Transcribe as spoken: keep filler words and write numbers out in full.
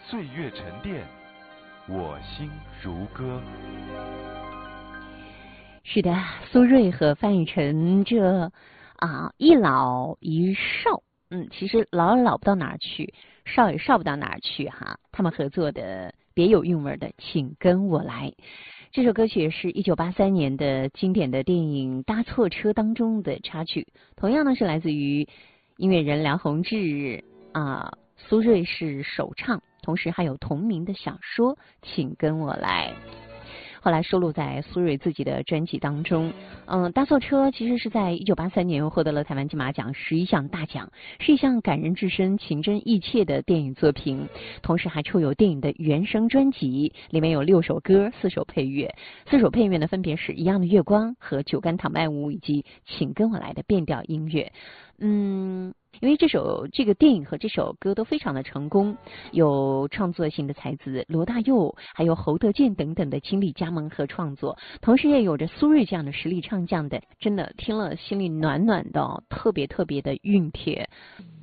岁月沉淀，我心如歌。 是的，苏芮和范逸臣这啊一老一少，嗯，其实老也老不到哪儿去，少也少不到哪儿去哈。他们合作的别有韵味的《请跟我来》这首歌曲也是一九八三年的经典的电影《搭错车》当中的插曲，同样呢是来自于音乐人梁鸿志啊，苏芮是首唱，同时还有同名的小说《请跟我来》。后来收录在苏芮自己的专辑当中。嗯，搭错车其实是在一九八三年获得了台湾金马奖十一项大奖，是一项感人至深、情真意切的电影作品，同时还出有电影的原声专辑，里面有六首歌、四首配乐。四首配乐呢，分别是《一样的月光》和《酒干倘卖无》以及《请跟我来》的变调音乐。嗯。因为这首这个电影和这首歌都非常的成功，有创作型的才子罗大佑还有侯德健等等的倾力加盟和创作，同时也有着苏芮这样的实力唱将的，真的听了心里暖暖的，特别特别的熨帖。